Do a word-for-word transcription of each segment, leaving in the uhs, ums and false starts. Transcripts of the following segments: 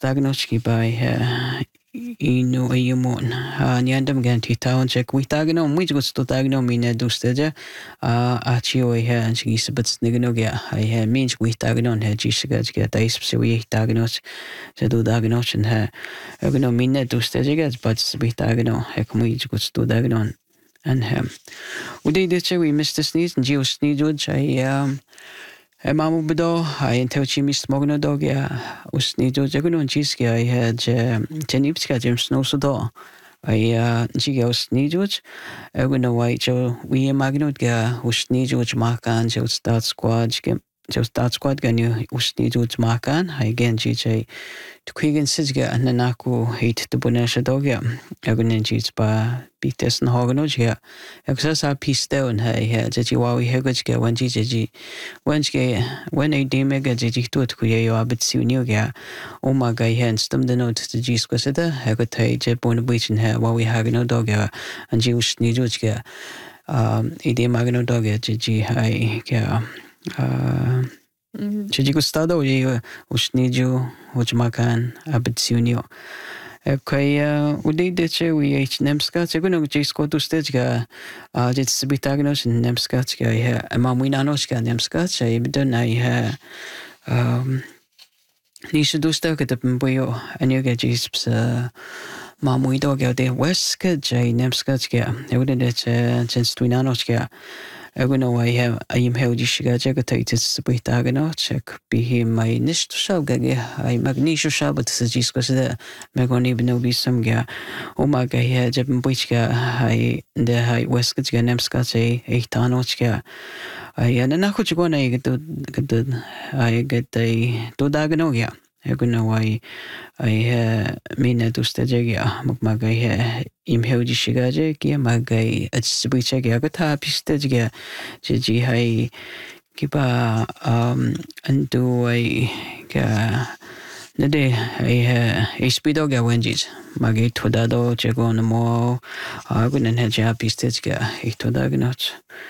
diagnostic by inu ayumon niandam gan titawan check we tagno which was to tagno mina dusteja achio he and she is but nignogia I have means we tagnon he jisiga get ice so we tagnos so do diagnosis and he agno mina dusteja but we tagno he come which was to tagnon and him we did it we missed the sneeze and geo sneeze I um Mamu bedo I until she missed Mogno dog ya usni do jaguno jiski I had Janipska James no so I uh Jigos Nijuj I would know why Joe we magnot ga usni George Markan Joe start squad Joe start squad gan you usni George Markan I again G J to Quigan Sisga and Nanaku hate the Bonesha dog ya I wouldn't cheat by Beatus and Hoganoj here. Excess our piece down hey here Jiwawi Hegajga when Gigi when when a demega Gigi to it queer you are but soon you ga oh my guy hands them the note to G squasida Hegotai Jebon beach in here while we have no dog and Jewish Nijujga um Ede Magno dog Gigi I ga uh Gigi Gustado you Usniju Hujmakan Abitsunio. Okay, uh, we did the we ate Nemska, so we're going to just go to stage. Uh, it's Bitagnos and Nemska, a Mamwinanoska Nemska, I don't I um, Nisha do stuck at the Mboyo, and you get jisps, uh, Mamwi dog out there, Weska, J Nemska, I wouldn't let Jens Twinanoska. I don't know I have I am held Shiga Jagatated Bitagano, check be him my nish to Shabgage, I magnesia shabat Sajiscos there, Megoni no be some ga, oh my guy here, Jebin Bichga, I the high Westgate Nemska, a Tanochka. I and an Akuchigona I get to I get a to Daganogia. I don't know why I mean to stajagia, Mugmaga im held Shigaja, Giamagai at Sbichaga, Pistagia, Gigi Hai Kiba um and do I the day I a speedoga wenjis, Magi Todado, Jagon Mo, I wouldn't have a pistaga, a Todagnot.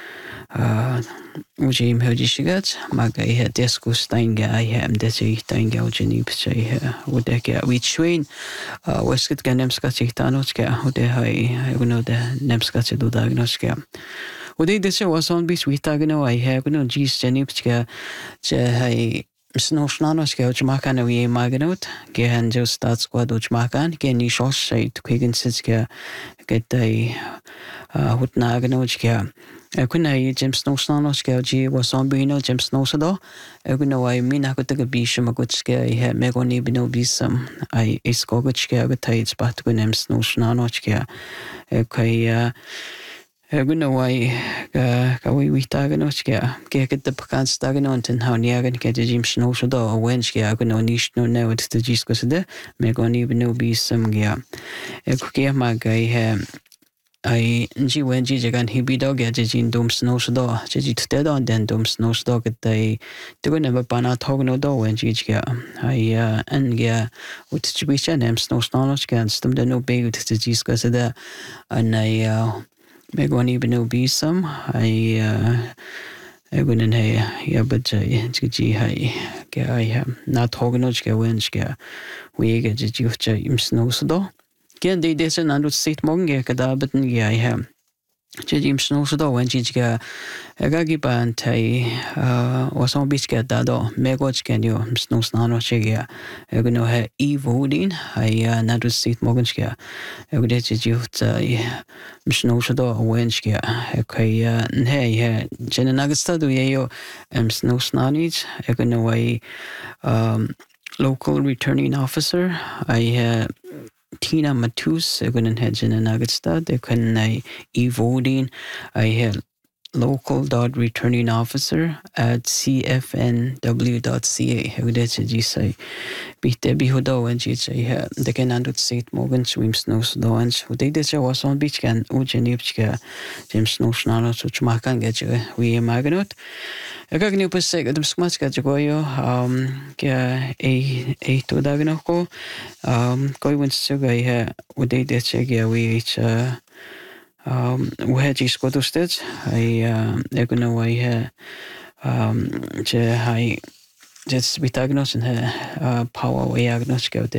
Ujim Hojishigat, Maga had Desco Steinga, I am Desi Steinga, Janip say, Udeka, which Swain, Westgate Ganemska Tanoska, Udehai, I know the Nemska do diagnoska. Uday this was on beach with Tagano, I have no Gis Janipska, Jehai. Snowsnanoska, Uchmakan, we maganot, Gehan just start squad Uchmakan, Geni Shosh, to Quigan Sitska, get a Hutnaganochka. I couldn't James Snowsnanoska, G was on Bino, James Snowsado. I could know I mean I could take a bisham a good scare, I had Megoni Bino Bisum, I is Gogochka, but tides, but when I'm Snowsnanochka. Okay, I don't know why we we Taganoska, get the Pacans Taganont how Niagan get a Jim Snowsado, or Wenska, I no niche no know it's the Giscos there, Megoni Bino Bisum Gia. A cookie mag I I G when Gigan he be dog at Jin Dom Snowsado, Jiji Ted on then Dom Snowsdog at they do never ban out Hogno do when Giga. I uh and yeah, with Jibisha name Snowsnonoska and stum the no big to Giscos there, and I uh Megoni Bino Bisum, I uh I wouldn't have yeah, but Gigi I have not Hognoska Wenska, we get Jiji im Snowsado. Again, they did an under state monge kada but yeah I have Jim Snowsado when Jiga Agagiba and Tai uh was on Biska Dado, Megoch can you Snowsnano Chigia. I don't know her evoling, I uh not state Moganska. I would let you Snowsado Wenska. Okay, uh hey, yeah, Jenagasta do yo am Snowsnanich. I don't know why um local returning officer. I uh Tina Matus, I'm going to head in a Nagastad. They can I e-voting. I had local dot returning officer at c f n w dot c a. How did you say? Beat the Bihodo and G say, they can under Saint Morgan swim snows doans. Who did this was on beach can Ujanipska, James Snowsnanos, which Makan get you. We maganot. I got new passage at the smuts got you go. Um, yeah, a a to Daganoko. Um, going with Suga here. What they did say, yeah, we each uh, um, we had just go to stage. I, um, I don't know why here. Um, I just be diagnosed and uh, power way agnostic out there.